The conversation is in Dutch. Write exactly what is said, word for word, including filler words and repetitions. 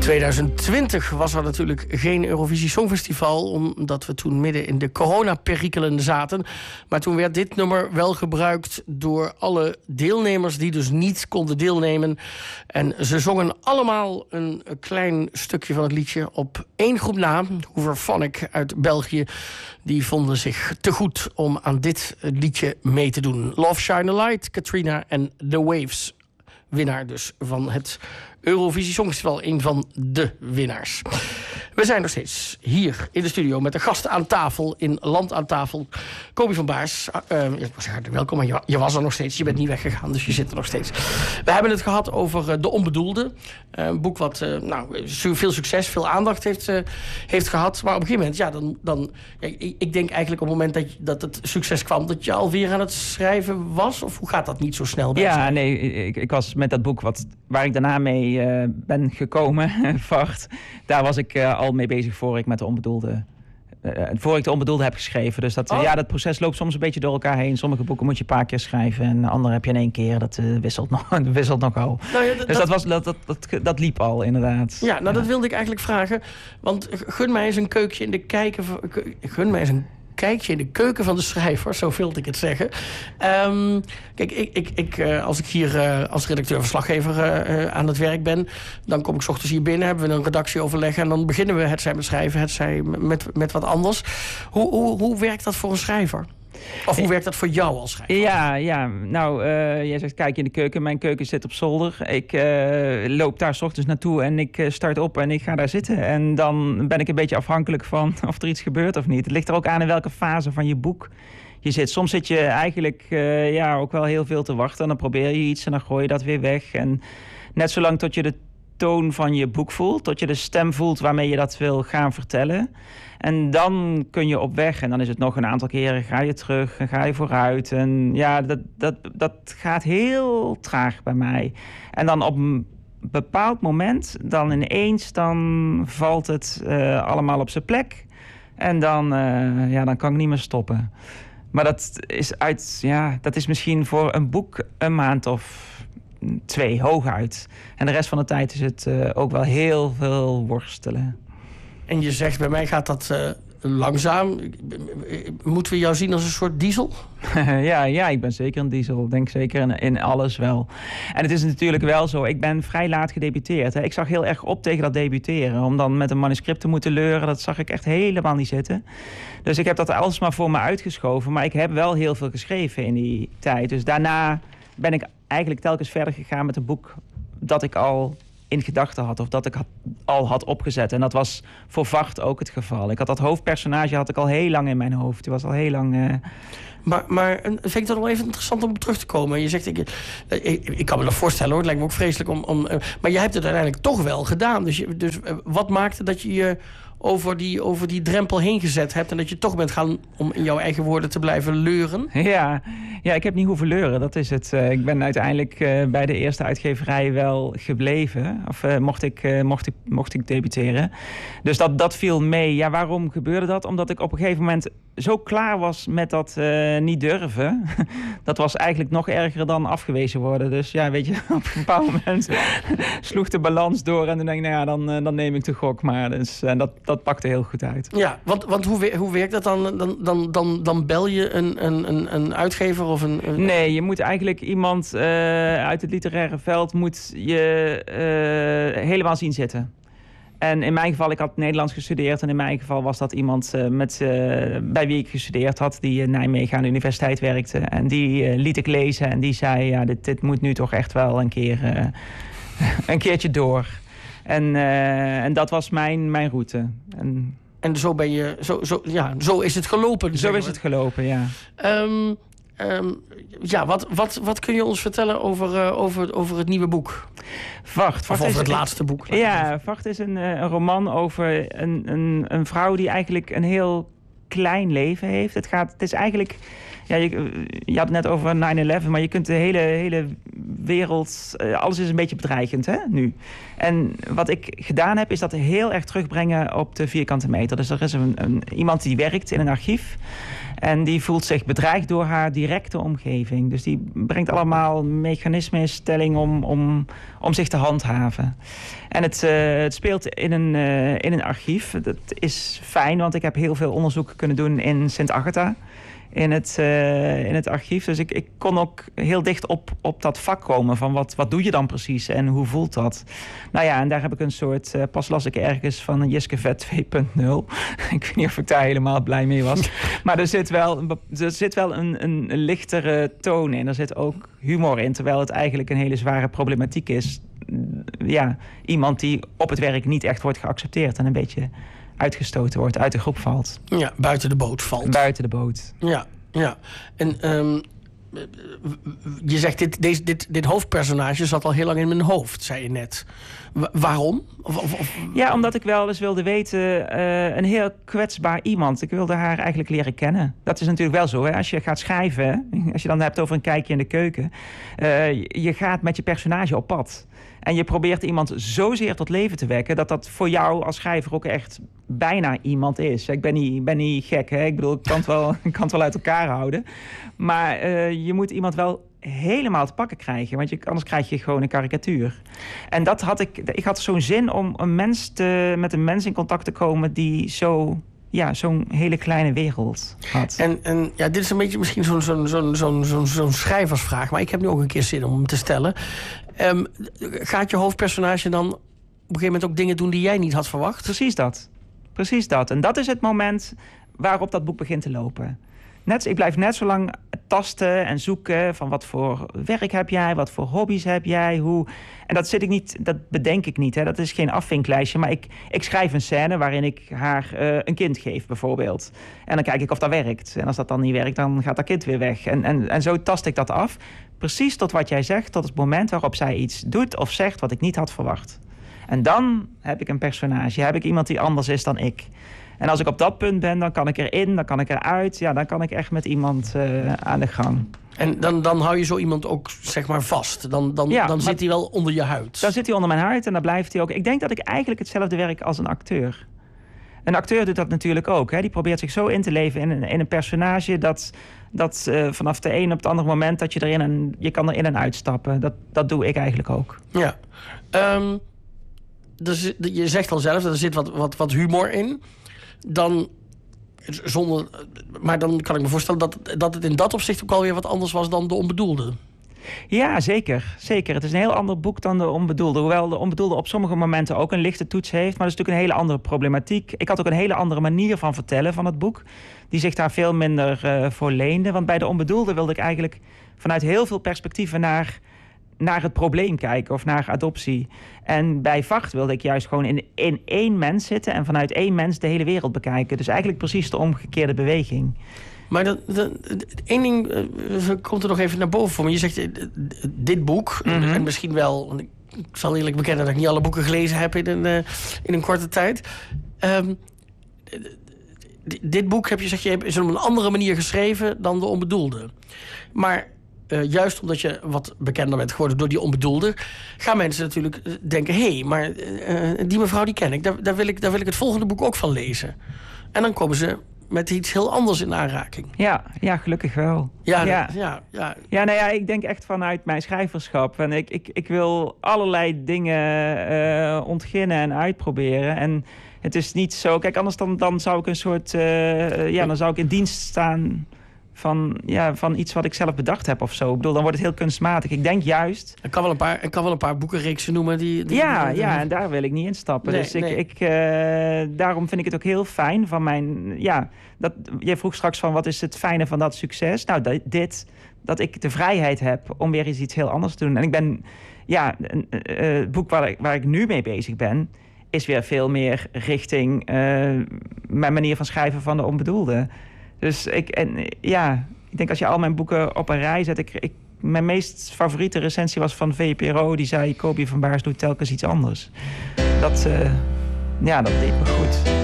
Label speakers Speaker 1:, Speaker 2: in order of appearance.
Speaker 1: tweeduizend twintig was er natuurlijk geen Eurovisie Songfestival, omdat we toen midden in de coronaperikelen zaten. Maar toen werd dit nummer wel gebruikt door alle deelnemers die dus niet konden deelnemen. En ze zongen allemaal een klein stukje van het liedje op één groep na. Hooverphonic uit België. Die vonden zich te goed om aan dit liedje mee te doen. Love Shine a Light, Katrina en The Waves. Winnaar dus van het Eurovisie Songfestival, een van de winnaars. We zijn nog steeds hier in de studio met de gasten aan tafel, in Land aan tafel. Kobi van Baars, uh, ik was hartelijk welkom, maar je, je was er nog steeds. Je bent niet weggegaan, dus je zit er nog steeds. We hebben het gehad over uh, De Onbedoelde. Uh, een boek wat uh, nou, veel succes, veel aandacht heeft, uh, heeft gehad. Maar op een gegeven moment, ja, dan, dan, ja, ik, ik denk eigenlijk op het moment dat, je, dat het succes kwam, dat je alweer aan het schrijven was? Of hoe gaat dat niet zo snel bij
Speaker 2: Ja,
Speaker 1: schrijven?
Speaker 2: nee, ik, ik was met dat boek wat, waar ik daarna mee uh, ben gekomen, Vacht. Daar was ik uh, al mee bezig voor ik met De Onbedoelde... Uh, voor ik De Onbedoelde heb geschreven. Dus dat, oh. ja, dat proces loopt soms een beetje door elkaar heen. Sommige boeken moet je een paar keer schrijven en andere heb je in één keer. Dat uh, wisselt, nog, wisselt nogal. Nou ja, d- dus dat, dat, was, dat, dat, dat, dat liep al, inderdaad.
Speaker 1: Ja, nou ja. Dat wilde ik eigenlijk vragen. Want gun mij eens een keukje in de kijken... Gun mij eens een kijkje in de keuken van de schrijver, zo wilde ik het zeggen. Um, kijk, ik, ik, ik, uh, als ik hier uh, als redacteur-verslaggever uh, uh, aan het werk ben, dan kom ik 's ochtends hier binnen, hebben we een redactieoverleg en dan beginnen we het zij met schrijven, het zij met, met wat anders. Hoe, hoe, hoe werkt dat voor een schrijver? Of hoe werkt dat voor jou als schrijver?
Speaker 2: Ja, ja. Nou, uh, jij zegt kijk in de keuken. Mijn keuken zit op zolder. Ik uh, loop daar 's ochtends naartoe en ik uh, start op en ik ga daar zitten. En dan ben ik een beetje afhankelijk van of er iets gebeurt of niet. Het ligt er ook aan in welke fase van je boek je zit. Soms zit je eigenlijk uh, ja, ook wel heel veel te wachten. En dan probeer je iets en dan gooi je dat weer weg. En net zolang tot je de toon van je boek voelt, tot je de stem voelt waarmee je dat wil gaan vertellen. En dan kun je op weg. En dan is het nog een aantal keren, ga je terug en ga je vooruit. En ja, dat, dat, dat gaat heel traag bij mij. En dan op een bepaald moment, dan ineens, dan valt het uh, allemaal op zijn plek. En dan, uh, ja, dan kan ik niet meer stoppen. Maar dat is, uit, ja, dat is misschien voor een boek een maand of twee, hooguit. En de rest van de tijd is het uh, ook wel heel veel worstelen.
Speaker 1: En je zegt, bij mij gaat dat uh, langzaam. Moeten we jou zien als een soort diesel?
Speaker 2: ja, ja, ik ben zeker een diesel. Ik denk zeker in, in alles wel. En het is natuurlijk wel zo, ik ben vrij laat gedebuteerd. Hè. Ik zag heel erg op tegen dat debuteren. Om dan met een manuscript te moeten leuren, dat zag ik echt helemaal niet zitten. Dus ik heb dat alles maar voor me uitgeschoven. Maar ik heb wel heel veel geschreven in die tijd. Dus daarna ben ik eigenlijk telkens verder gegaan met een boek dat ik al in gedachten had, of dat ik had, al had opgezet. En dat was voor Vacht ook het geval. Ik had dat hoofdpersonage had ik al heel lang in mijn hoofd. Die was al heel lang... Uh...
Speaker 1: Maar, maar vind ik dat wel even interessant om op terug te komen. Je zegt, ik, ik, ik kan me dat voorstellen hoor, het lijkt me ook vreselijk om... om uh, maar jij hebt het uiteindelijk toch wel gedaan. Dus, je, dus uh, wat maakte dat je je over die, over die drempel heen gezet hebt en dat je toch bent gaan, om in jouw eigen woorden te blijven leuren?
Speaker 2: Ja, ja ik heb niet hoeven leuren, dat is het. Uh, ik ben uiteindelijk uh, bij de eerste uitgeverij wel gebleven. Of uh, mocht, ik, uh, mocht, ik, mocht ik debuteren. Dus dat, dat viel mee. Ja, waarom gebeurde dat? Omdat ik op een gegeven moment zo klaar was met dat uh, niet durven. Dat was eigenlijk nog erger dan afgewezen worden. Dus ja, weet je, op een bepaald moment sloeg de balans door en dan denk ik, nou ja, dan, uh, dan neem ik de gok maar. Dus uh, dat, dat pakte heel goed uit.
Speaker 1: Ja, want, want hoe, hoe werkt dat dan? Dan, dan, dan? dan bel je een, een, een uitgever of een, een...
Speaker 2: Nee, je moet eigenlijk iemand uh, uit het literaire veld moet je uh, helemaal zien zitten. En in mijn geval, ik had Nederlands gestudeerd. En in mijn geval was dat iemand uh, met, uh, bij wie ik gestudeerd had, die in Nijmegen aan de universiteit werkte. En die uh, liet ik lezen en die zei, ja, dit, dit moet nu toch echt wel een keer uh, een keertje door. En, uh, en dat was mijn, mijn route. En,
Speaker 1: en zo ben je, zo, zo, ja, zo is het gelopen.
Speaker 2: Zo is het gelopen, ja.
Speaker 1: Um, um, ja, wat, wat, wat kun je ons vertellen over, uh, over, over het nieuwe boek?
Speaker 2: Vacht.
Speaker 1: Of over het laatste boek.
Speaker 2: Ja, Vacht is een, een roman over een, een, een vrouw die eigenlijk een heel klein leven heeft. Het, gaat, het is eigenlijk Ja, je, je had het net over nine eleven, maar je kunt de hele, hele wereld... Uh, alles is een beetje bedreigend, hè, nu. En wat ik gedaan heb, is dat heel erg terugbrengen op de vierkante meter. Dus er is een, een, iemand die werkt in een archief... en die voelt zich bedreigd door haar directe omgeving. Dus die brengt allemaal mechanismen in stelling om, om, om zich te handhaven. En het, uh, het speelt in een, uh, in een archief. Dat is fijn, want ik heb heel veel onderzoek kunnen doen in Sint Agatha... in het, uh, in het archief. Dus ik, ik kon ook heel dicht op, op dat vak komen... van wat, wat doe je dan precies en hoe voelt dat? Nou ja, en daar heb ik een soort... Uh, pas las ik ergens van een Jiske Vet twee punt nul. Ik weet niet of ik daar helemaal blij mee was. Maar er zit wel, er zit wel een, een, een lichtere toon in. Er zit ook humor in, terwijl het eigenlijk een hele zware problematiek is. Ja, iemand die op het werk niet echt wordt geaccepteerd... en een beetje... uitgestoten wordt, uit de groep valt.
Speaker 1: Ja, buiten de boot valt.
Speaker 2: Buiten de boot.
Speaker 1: Ja, ja. En um, je zegt, dit, deze, dit, dit hoofdpersonage zat al heel lang in mijn hoofd, zei je net. Wa- waarom? Of, of, of...
Speaker 2: Ja, omdat ik wel eens wilde weten... Uh, een heel kwetsbaar iemand. Ik wilde haar eigenlijk leren kennen. Dat is natuurlijk wel zo, hè. Als je gaat schrijven... als je dan hebt over een kijkje in de keuken... Uh, je gaat met je personage op pad... En je probeert iemand zozeer tot leven te wekken... dat dat voor jou als schrijver ook echt bijna iemand is. Ik ben niet, ben niet gek, hè? Ik bedoel, ik kan het wel, ik kan het wel uit elkaar houden. Maar uh, je moet iemand wel helemaal te pakken krijgen. Want je, anders krijg je gewoon een karikatuur. En dat had ik... Ik had zo'n zin om een mens te, met een mens in contact te komen... die zo... Ja, zo'n hele kleine wereld had.
Speaker 1: En, en ja, dit is een beetje misschien zo'n zo'n zo'n zo'n zo'n zo'n schrijversvraag... maar ik heb nu ook een keer zin om hem te stellen. Um, gaat je hoofdpersonage dan op een gegeven moment ook dingen doen... die jij niet had verwacht?
Speaker 2: Precies dat. Precies dat. En dat is het moment waarop dat boek begint te lopen. Net, ik blijf net zo lang tasten en zoeken... van wat voor werk heb jij, wat voor hobby's heb jij, hoe... En dat zit ik niet, dat bedenk ik niet, hè. Dat is geen afvinklijstje. Maar ik, ik schrijf een scène waarin ik haar uh, een kind geef, bijvoorbeeld. En dan kijk ik of dat werkt. En als dat dan niet werkt, dan gaat dat kind weer weg. En, en, en zo tast ik dat af. Precies tot wat jij zegt, tot het moment waarop zij iets doet of zegt... wat ik niet had verwacht. En dan heb ik een personage. Heb ik iemand die anders is dan ik. En als ik op dat punt ben, dan kan ik erin, dan kan ik eruit. Ja, dan kan ik echt met iemand uh, aan de gang.
Speaker 1: En dan, dan hou je zo iemand ook, zeg maar, vast. Dan, dan,
Speaker 2: ja,
Speaker 1: dan zit hij wel onder je huid.
Speaker 2: Dan zit hij onder mijn huid en dan blijft hij ook... Ik denk dat ik eigenlijk hetzelfde werk als een acteur. Een acteur doet dat natuurlijk ook. Hè? Die probeert zich zo in te leven in een, in een personage... dat, dat uh, vanaf de een op het andere moment... dat je erin en je kan erin en uitstappen. Dat, dat doe ik eigenlijk ook.
Speaker 1: Ja. Um, dus, je zegt al zelf, er zit wat, wat, wat humor in. Dan... Zonder, maar dan kan ik me voorstellen dat, dat het in dat opzicht ook alweer wat anders was dan De Onbedoelde.
Speaker 2: Ja, zeker. zeker. Het is een heel ander boek dan De Onbedoelde. Hoewel De Onbedoelde op sommige momenten ook een lichte toets heeft. Maar dat is natuurlijk een hele andere problematiek. Ik had ook een hele andere manier van vertellen van het boek. Die zich daar veel minder uh, voor leende. Want bij De Onbedoelde wilde ik eigenlijk vanuit heel veel perspectieven naar... naar het probleem kijken of naar adoptie. En bij Vacht wilde ik juist gewoon in, in één mens zitten... en vanuit één mens de hele wereld bekijken. Dus eigenlijk precies de omgekeerde beweging.
Speaker 1: Maar dat, dat, één ding uh, komt er nog even naar boven voor me. Je zegt, uh, dit boek, mm-hmm. en misschien wel... Want ik zal eerlijk bekennen dat ik niet alle boeken gelezen heb in een, uh, in een korte tijd. Um, d- dit boek heb je, zeg je, is op een andere manier geschreven dan De Onbedoelde. Maar... Uh, juist omdat je wat bekender bent geworden door Die Onbedoelde... gaan mensen natuurlijk denken... hé, hey, maar uh, die mevrouw die ken ik daar, daar, wil ik... daar wil ik het volgende boek ook van lezen. En dan komen ze met iets heel anders in aanraking.
Speaker 2: Ja, ja gelukkig wel.
Speaker 1: Ja,
Speaker 2: ja.
Speaker 1: ja, ja.
Speaker 2: ja, nou ja, ik denk echt vanuit mijn schrijverschap. En ik, ik, ik wil allerlei dingen uh, ontginnen en uitproberen. En het is niet zo... Kijk, anders dan, dan zou ik een soort... Uh, ja, dan zou ik in dienst staan... Van, ja, van iets wat ik zelf bedacht heb of zo. Ik bedoel, dan wordt het heel kunstmatig. Ik denk juist...
Speaker 1: Ik kan wel een paar, ik kan wel een paar boekenreeksen noemen die... die
Speaker 2: ja,
Speaker 1: die,
Speaker 2: ja, en daar wil ik niet instappen.
Speaker 1: Nee,
Speaker 2: dus ik,
Speaker 1: nee.
Speaker 2: ik, uh, daarom vind ik het ook heel fijn van mijn... Ja, dat, jij vroeg straks van wat is het fijne van dat succes? Nou, dat, dit, dat ik de vrijheid heb om weer eens iets heel anders te doen. En ik ben... Ja, uh, het boek waar ik, waar ik nu mee bezig ben... is weer veel meer richting uh, mijn manier van schrijven van De Onbedoelde. Dus ik, en, ja, ik denk als je al mijn boeken op een rij zet... Ik, ik, mijn meest favoriete recensie was van V P R O. Die zei, Kobi van Baars doet telkens iets anders. Dat, uh, ja, dat deed me goed.